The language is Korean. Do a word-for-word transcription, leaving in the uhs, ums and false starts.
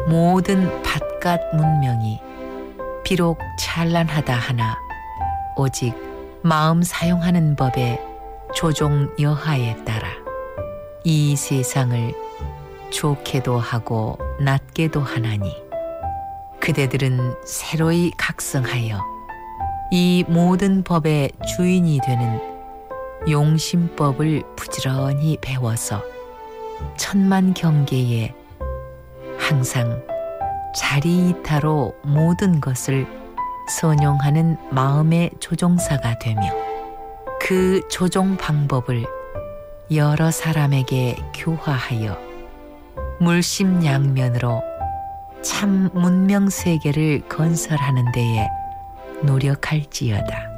모든 바깥 문명이 비록 찬란하다 하나 오직 마음 사용하는 법의 조종 여하에 따라 이 세상을 좋게도 하고 낮게도 하나니 그대들은 새로이 각성하여 이 모든 법의 주인이 되는 용심법을 부지런히 배워서 천만 경계에 항상 자리이타로 모든 것을 선용하는 마음의 조종사가 되며 그 조종 방법을 여러 사람에게 교화하여 물심양면으로 참 문명 세계를 건설하는 데에 노력할지어다.